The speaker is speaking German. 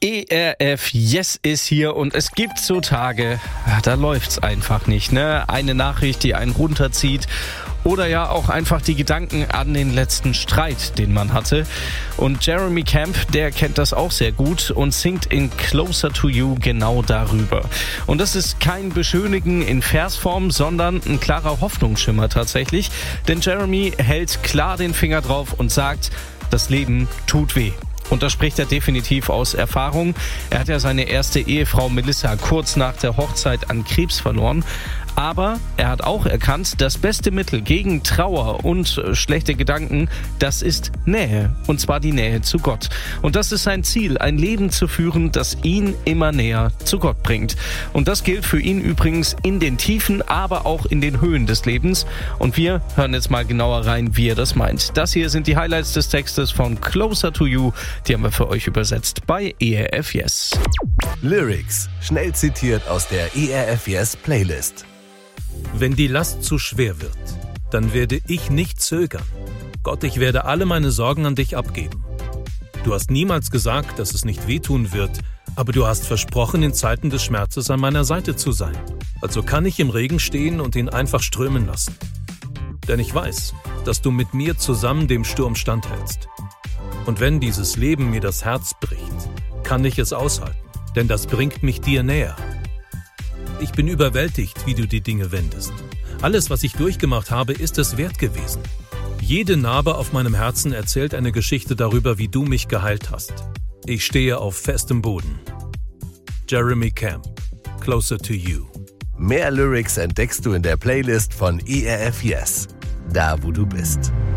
ERF Yes ist hier und es gibt so Tage, da läuft's einfach nicht, ne? Eine Nachricht, die einen runterzieht oder ja auch einfach die Gedanken an den letzten Streit, den man hatte. Und Jeremy Camp, der kennt das auch sehr gut und singt in Closer to You genau darüber. Und das ist kein Beschönigen in Versform, sondern ein klarer Hoffnungsschimmer tatsächlich. Denn Jeremy hält klar den Finger drauf und sagt, das Leben tut weh. Und das spricht er definitiv aus Erfahrung. Er hat ja seine erste Ehefrau Melissa kurz nach der Hochzeit an Krebs verloren. Aber er hat auch erkannt, das beste Mittel gegen Trauer und schlechte Gedanken, das ist Nähe. Und zwar die Nähe zu Gott. Und das ist sein Ziel, ein Leben zu führen, das ihn immer näher zu Gott bringt. Und das gilt für ihn übrigens in den Tiefen, aber auch in den Höhen des Lebens. Und wir hören jetzt mal genauer rein, wie er das meint. Das hier sind die Highlights des Textes von Closer to You. Die haben wir für euch übersetzt bei ERF Yes. Lyrics, schnell zitiert aus der ERF Yes Playlist. Wenn die Last zu schwer wird, dann werde ich nicht zögern. Gott, ich werde alle meine Sorgen an dich abgeben. Du hast niemals gesagt, dass es nicht wehtun wird, aber du hast versprochen, in Zeiten des Schmerzes an meiner Seite zu sein. Also kann ich im Regen stehen und ihn einfach strömen lassen. Denn ich weiß, dass du mit mir zusammen dem Sturm standhältst. Und wenn dieses Leben mir das Herz bricht, kann ich es aushalten, denn das bringt mich dir näher. Ich bin überwältigt, wie du die Dinge wendest. Alles, was ich durchgemacht habe, ist es wert gewesen. Jede Narbe auf meinem Herzen erzählt eine Geschichte darüber, wie du mich geheilt hast. Ich stehe auf festem Boden. Jeremy Camp, Closer to You. Mehr Lyrics entdeckst du in der Playlist von ERF Yes, da wo du bist.